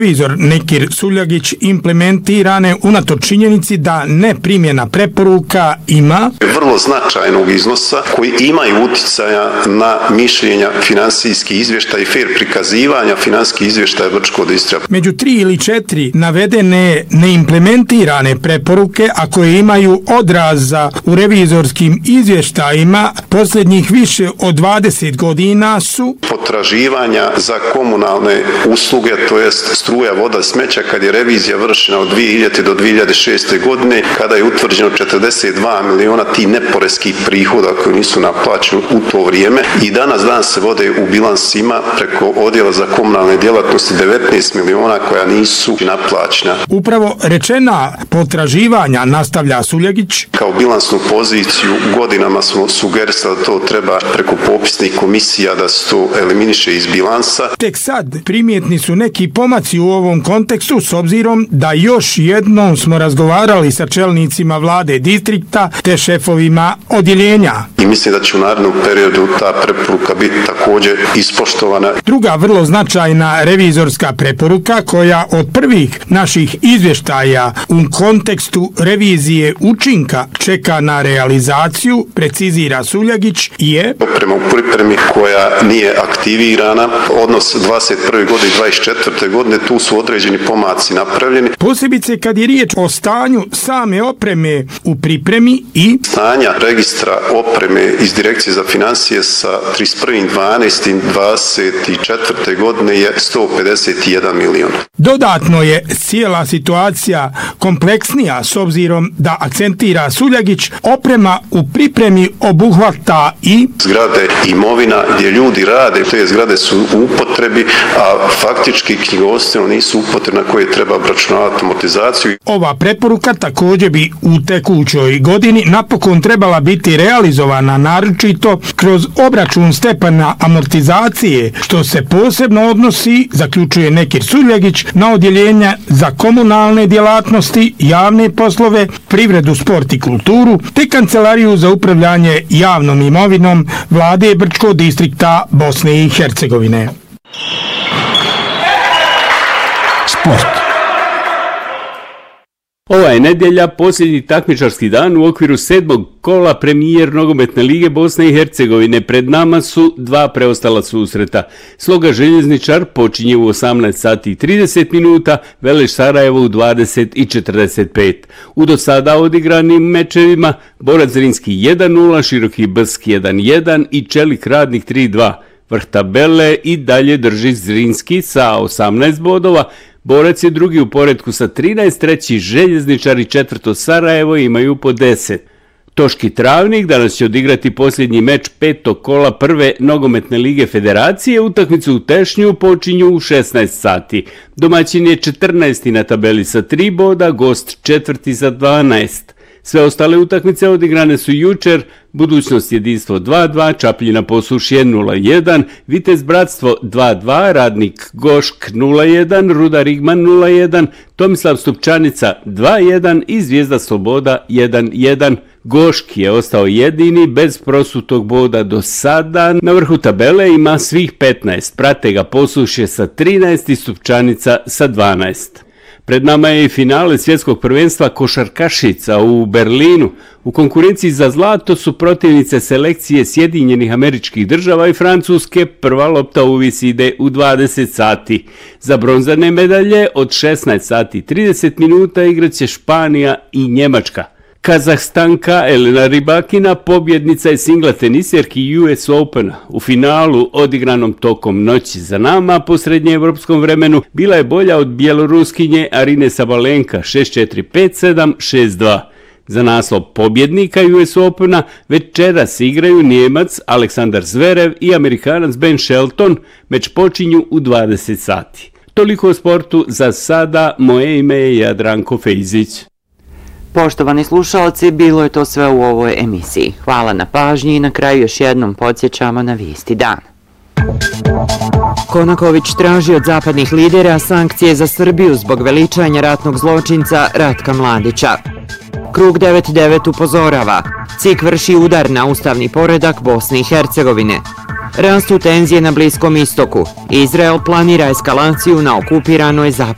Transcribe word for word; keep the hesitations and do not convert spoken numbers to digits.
Revizor Nekir Suljagić implementirane unatoč činjenici da neprimjena preporuka ima vrlo značajnog iznosa koji imaju uticaja na mišljenja finansijskih izvještaja i fair prikazivanja finansijskih izvještaja Brčkog distrikta. Među tri ili četiri navedene neimplementirane preporuke, a koje imaju odraza u revizorskim izvještajima posljednjih više od dvadeset godina su potraživanja za komunalne usluge, to jest struja, voda, smeća, kad je revizija vršena od dvije hiljade do dvije hiljade šeste. godine, kada je utvrđeno četrdeset dva miliona ti neporeskih prihoda koji nisu naplaćeni u to vrijeme i danas dan se vode u bilansima preko odjela za komunalne djelatnosti devetnaest miliona koja nisu naplaćena. Upravo rečena potraživanja, nastavlja Suljagić, kao bilansnu poziciju godinama smo sugerisali da to treba preko popisnih komisija da se to eliminiše iz bilansa. Tek sad primjetni su neki pomaci u ovom kontekstu s obzirom da još jednom smo razgovarali sa čelnicima vlade distrikta te šefovima odjeljenja. I mislim da će u narednom periodu ta preporuka biti također ispoštovana. Druga vrlo značajna revizorska preporuka koja od prvih naših izvještaja u kontekstu revizije učinka čeka na realizaciju, precizira Suljagić, je oprema u pripremi koja nije aktivirana, odnos dvadeset prve godine i dvadeset četvrte. godine, tu su određeni pomaci napravljeni. Posebice kad je riječ o stanju same opreme u pripremi i stanja registra opreme iz Direkcije za financije sa trideset prve dvanaeste dvadeset četvrte. godine je sto pedeset jedan milion. Dodatno je cijela situacija kompleksnija s obzirom da akcentira Suljagić, oprema u pripremi obuhvata i zgrade, imovina gdje ljudi rade, te zgrade su u upotrebi, a faktički knjigovodstveno nisu upotrebne na koje treba obračunavati amortizaciju. Ova preporuka također bi u tekućoj godini napokon trebala biti realizovana naročito kroz obračun stepena amortizacije, što se posebno odnosi, zaključuje Nekir Suljagić, na odjeljenja za komunalne djelatnosti, javne poslove, privredu, sport i kulturu, te kancelariju za upravljanje javnom imovinom vlade Brčkog distrikta Bosne i Hercegovine. Sport. Ova je nedjelja posljednji takmičarski dan u okviru sedmog kola premijer nogometne lige Bosne i Hercegovine. Pred nama su dva preostala susreta. Sloga Željezničar počinje u osamnaest sati i trideset minuta, Veleš Sarajevo u dvadeset i četrdeset pet. U do sada odigranim mečevima Borac Zrinski jedan nula, Široki Brsk jedan jedan i Čelik Radnik tri dva. Vrh tabele i dalje drži Zrinski sa osamnaest bodova, Borac je drugi u poretku sa trinaest, treći Željezničar i četvrto Sarajevo imaju po deset. Toški Travnik danas će odigrati posljednji meč petog kola prve nogometne lige federacije. Utakmicu u Tešnju počinju u šesnaest sati. Domaćin je četrnaesti na tabeli sa tri boda, gost četvrti sa dvanaest. Sve ostale utakmice odigrane su jučer: Budućnost jedinstvo dva dva, Čapljina Posušje nula jedan, Vitez Bratstvo dva dva, Radnik Gošk nula jedan, Rudar Igman nula jedan, Tomislav Stupčanica dva jedan i Zvijezda Sloboda jedan jedan. Gošk je ostao jedini bez prosutog boda do sada. Na vrhu tabele ima svih petnaest, prate ga Posušje sa trinaest i Stupčanica sa dvanaest. Pred nama je i finale svjetskog prvenstva košarkašica u Berlinu. U konkurenciji za zlato su protivnice selekcije Sjedinjenih Američkih Država i Francuske. Prva lopta uvis ide u dvadeset sati. Za bronzane medalje od šesnaest sati i trideset minuta igraće Španija i Njemačka. Kazahstanka Elena Rybakina pobjednica je singla tenisjerki U S Opena. U finalu odigranom tokom noći za nama po srednjeevropskom vremenu bila je bolja od bjeloruskinje Arine Sabalenka šest četiri, pet sedam, šest dva. Za naslov pobjednika U S Opena večeras igraju Nijemac Aleksandar Zverev i Amerikanac Ben Shelton. Meč počinju u dvadeset sati. Toliko o sportu za sada. Moje ime je Jadranko Fejzić. Poštovani slušalci, bilo je to sve u ovoj emisiji. Hvala na pažnji i na kraju još jednom podsjećamo na vijesti dana. Konaković traži od zapadnih lidera sankcije za Srbiju zbog veličanja ratnog zločinca Ratka Mladića. Krug devet devet upozorava, C I K vrši udar na ustavni poredak Bosne i Hercegovine. Rastu tenzije na Bliskom istoku. Izrael planira eskalaciju na okupiranoj zapadnoj